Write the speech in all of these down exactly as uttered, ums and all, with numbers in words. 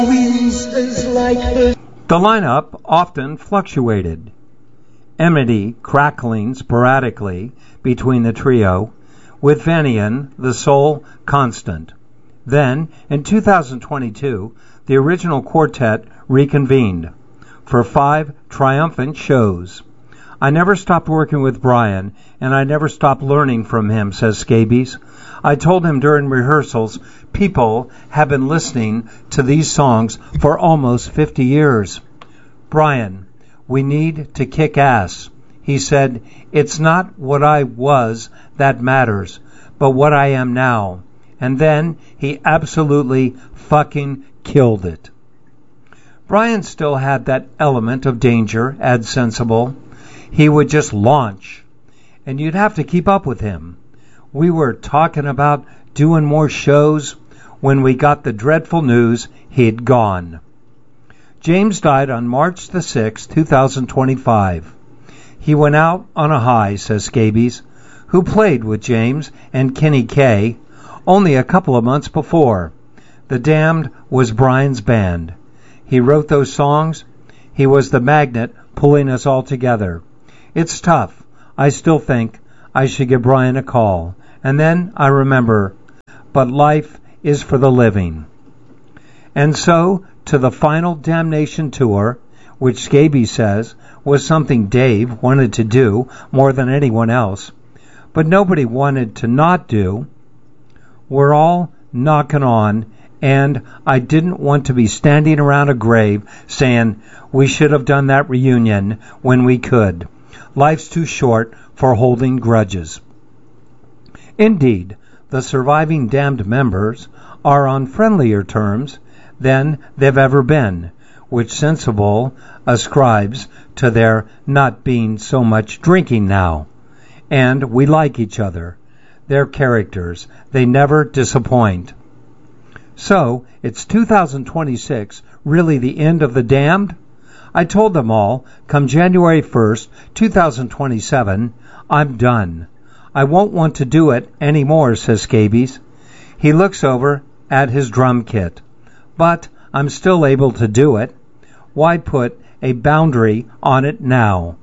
The lineup often fluctuated. Enmity crackling sporadically between the trio, with Vanian the sole constant. Then, in two thousand twenty-two, the original quartet reconvened for five triumphant shows. I never stopped working with Brian, and I never stopped learning from him, says Scabies. I told him during rehearsals, people have been listening to these songs for almost fifty years. Brian, we need to kick ass. He said, it's not what I was that matters, but what I am now. And then he absolutely fucking killed it. Brian still had that element of danger, adds Sensible. He would just launch, and you'd have to keep up with him. We were talking about doing more shows when we got the dreadful news he'd gone. James died on March the sixth, two thousand twenty-five. He went out on a high, says Scabies, who played with James and Kenny Kay only a couple of months before. The Damned was Brian's band. He wrote those songs. He was the magnet pulling us all together. It's tough. I still think I should give Brian a call. And then I remember, but life is for the living. And so, to the final Damnation tour, which Scabies says was something Dave wanted to do more than anyone else, but nobody wanted to not do. We're all knocking on, and I didn't want to be standing around a grave saying we should have done that reunion when we could. Life's too short for holding grudges. Indeed, the surviving Damned members are on friendlier terms than they've ever been, which Sensible ascribes to their not being so much drinking now. And we like each other. They're characters. They never disappoint. So, it's two thousand twenty-six, really the end of the Damned? I told them all, come January first, two thousand twenty-seven, I'm done. I won't want to do it anymore, says Scabies. He looks over at his drum kit. But I'm still able to do it. Why put a boundary on it now?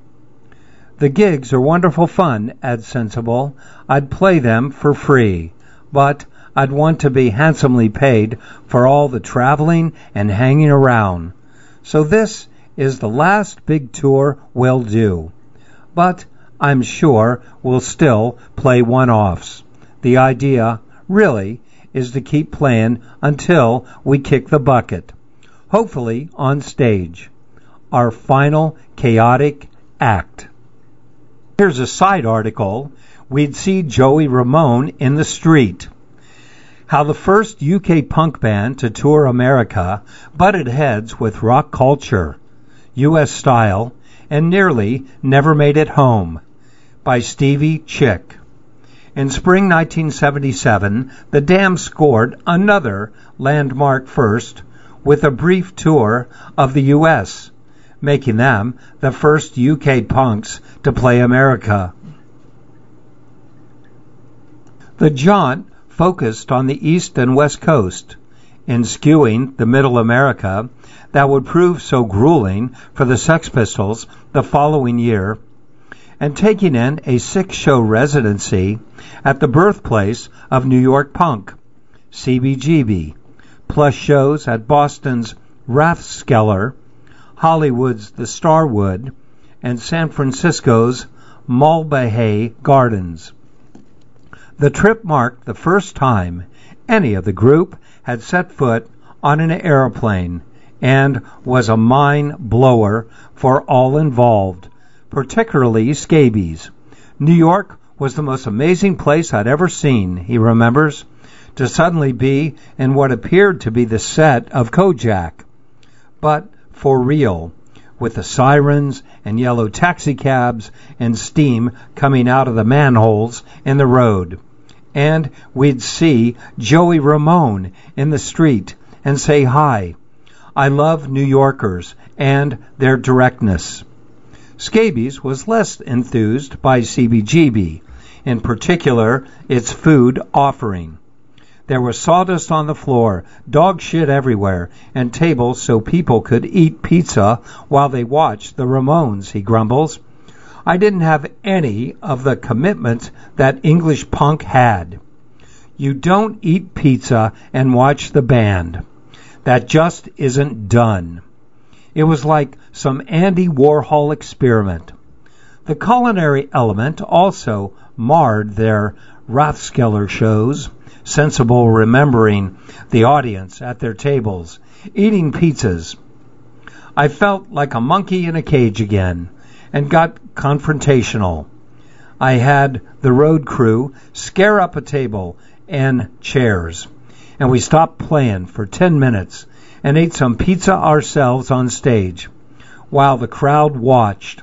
The gigs are wonderful fun, adds Sensible. I'd play them for free, but I'd want to be handsomely paid for all the traveling and hanging around. So this is the last big tour we'll do. But I'm sure we'll still play one-offs. The idea, really, is to keep playing until we kick the bucket. Hopefully on stage. Our final chaotic act. Here's a side article. We'd see Joey Ramone in the street. How the first U K punk band to tour America butted heads with rock culture, U S style, and nearly never made it home. By Stevie Chick. In spring nineteen seventy-seven, the Damned scored another landmark first with a brief tour of the U S, making them the first U K punks to play America. The jaunt focused on the East and West Coast, in skewing the Middle America that would prove so grueling for the Sex Pistols the following year, and taking in a six-show residency at the birthplace of New York punk, C B G B, plus shows at Boston's Rathskeller, Hollywood's The Starwood, and San Francisco's Mulberry Gardens. The trip marked the first time any of the group had set foot on an airplane and was a mind-blower for all involved, particularly Scabies. New York was the most amazing place I'd ever seen, he remembers, to suddenly be in what appeared to be the set of Kojak. But for real, with the sirens and yellow taxicabs and steam coming out of the manholes in the road. And we'd see Joey Ramone in the street and say hi. I love New Yorkers and their directness. Scabies was less enthused by C B G B, in particular its food offering. There was sawdust on the floor, dog shit everywhere, and tables so people could eat pizza while they watched the Ramones, he grumbles. I didn't have any of the commitment that English punk had. You don't eat pizza and watch the band. That just isn't done. It was like some Andy Warhol experiment. The culinary element also marred their Rathskeller shows, sensible remembering the audience at their tables, eating pizzas. I felt like a monkey in a cage again and got confrontational. I had the road crew scare up a table and chairs, and we stopped playing for ten minutes and ate some pizza ourselves on stage while the crowd watched.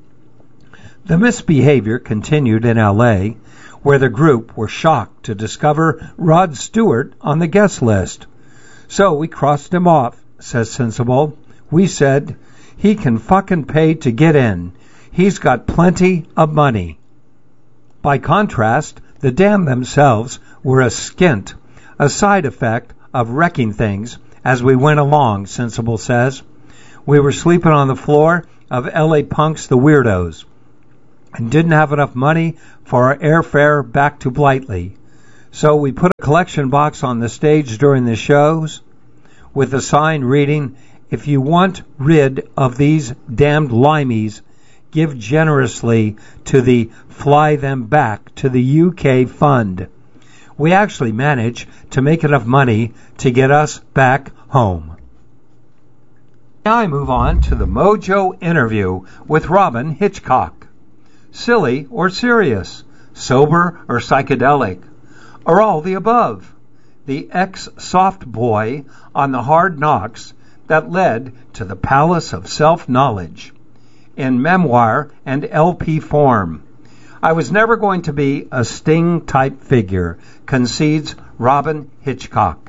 The misbehavior continued in L A, where the group were shocked to discover Rod Stewart on the guest list. So we crossed him off, says Sensible. We said, he can fucking pay to get in. He's got plenty of money. By contrast, the Damned themselves were a skint, a side effect of wrecking things as we went along, Sensible says. We were sleeping on the floor of L A Punk's The Weirdos and didn't have enough money for our airfare back to Blightly. So we put a collection box on the stage during the shows with a sign reading, if you want rid of these damned limeys, give generously to the Fly Them Back to the U K Fund. We actually managed to make enough money to get us back home. Now I move on to the Mojo interview with Robyn Hitchcock. Silly or serious? Sober or psychedelic? Or all the above? The ex-soft boy on the hard knocks that led to the palace of self-knowledge. In memoir and L P form. I was never going to be a Sting-type figure, concedes Robyn Hitchcock.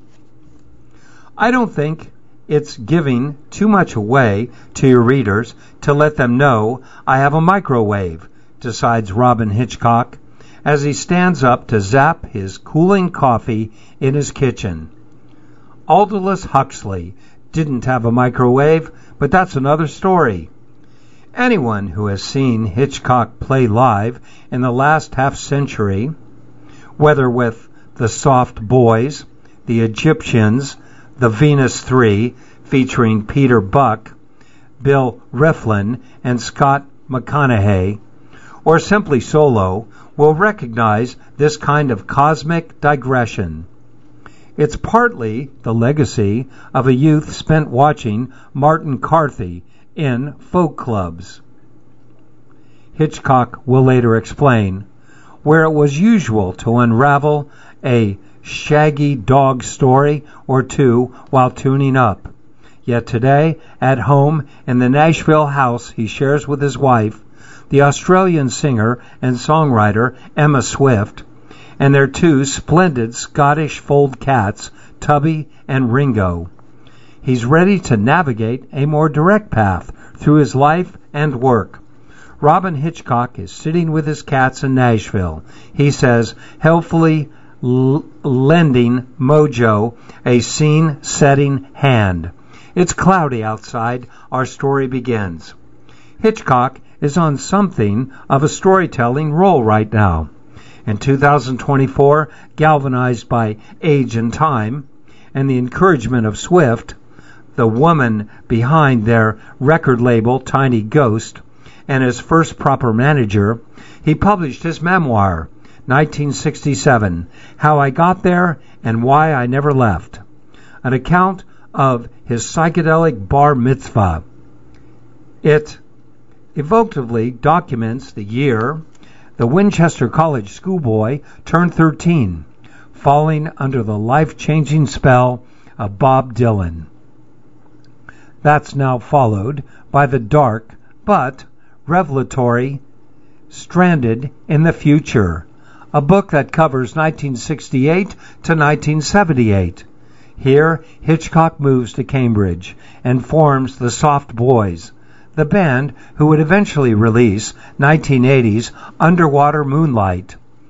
I don't think it's giving too much away to your readers to let them know I have a microwave, decides Robyn Hitchcock, as he stands up to zap his cooling coffee in his kitchen. Aldous Huxley didn't have a microwave, but that's another story. Anyone who has seen Hitchcock play live in the last half century, whether with the Soft Boys, the Egyptians, the Venus Three, featuring Peter Buck, Bill Rieflin, and Scott McConaughey, or simply solo, will recognize this kind of cosmic digression. It's partly the legacy of a youth spent watching Martin Carthy in folk clubs. Hitchcock will later explain, where it was usual to unravel a shaggy dog story or two while tuning up. Yet today, at home in the Nashville house he shares with his wife, the Australian singer and songwriter Emma Swift, and their two splendid Scottish fold cats, Tubby and Ringo. He's ready to navigate a more direct path through his life and work. Robyn Hitchcock is sitting with his cats in Nashville. He says, helpfully l- lending Mojo a scene-setting hand. It's cloudy outside. Our story begins. Hitchcock is on something of a storytelling roll right now. In two thousand twenty-four, galvanized by age and time, and the encouragement of Swift, the woman behind their record label Tiny Ghost, and his first proper manager, he published his memoir, nineteen sixty-seven, How I Got There and Why I Never Left, an account of his psychedelic bar mitzvah. It evocatively documents the year the Winchester College schoolboy turned thirteen, falling under the life-changing spell of Bob Dylan. That's now followed by the dark but revelatory Stranded in the Future, a book that covers nineteen sixty-eight to nineteen seventy-eight. Here, Hitchcock moves to Cambridge and forms the Soft Boys, the band who would eventually release nineteen eighties Underwater Moonlight,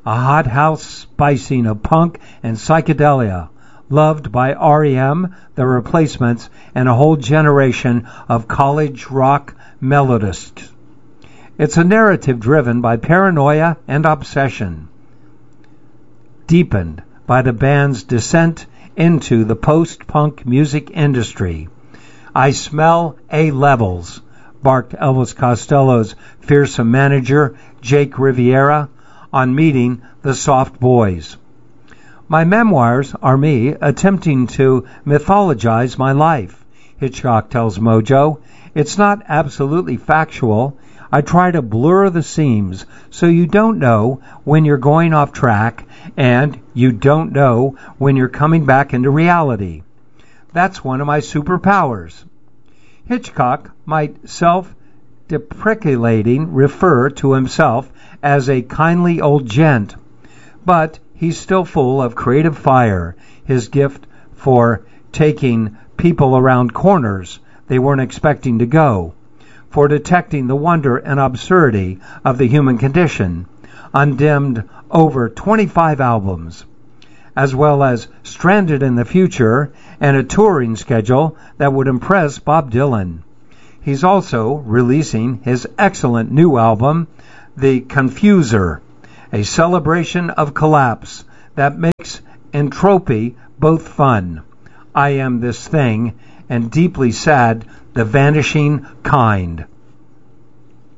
a hothouse spicing of punk and psychedelia, loved by R E M, The Replacements, and a whole generation of college rock melodists. It's a narrative driven by paranoia and obsession, deepened by the band's descent into the post-punk music industry. I smell A-levels, barked Elvis Costello's fearsome manager, Jake Riviera, on meeting the Soft Boys. My memoirs are me attempting to mythologize my life, Hitchcock tells Mojo. It's not absolutely factual. I try to blur the seams so you don't know when you're going off track and you don't know when you're coming back into reality. That's one of my superpowers. Hitchcock might self-deprecating refer to himself as a kindly old gent, but he's still full of creative fire, his gift for taking people around corners they weren't expecting to go, for detecting the wonder and absurdity of the human condition, undimmed over twenty-five albums, as well as Stranded in the Future and a touring schedule that would impress Bob Dylan. He's also releasing his excellent new album, The Confuser, a celebration of collapse that makes entropy both fun, I Am This Thing, and deeply sad, The Vanishing Kind.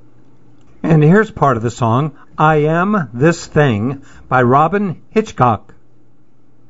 And here's part of the song, I Am This Thing, by Robyn Hitchcock.